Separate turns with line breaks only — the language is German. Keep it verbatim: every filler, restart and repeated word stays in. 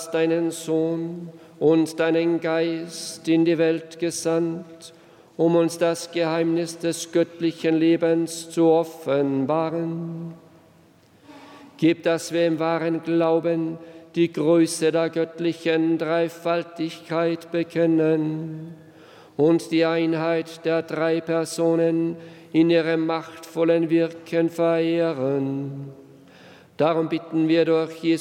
deinen Sohn und deinen Geist in die Welt gesandt, um uns das Geheimnis des göttlichen Lebens zu offenbaren. Gib, dass wir im wahren Glauben die Größe der göttlichen Dreifaltigkeit bekennen und die Einheit der drei Personen in ihrem machtvollen Wirken verehren. Darum bitten wir durch Jesus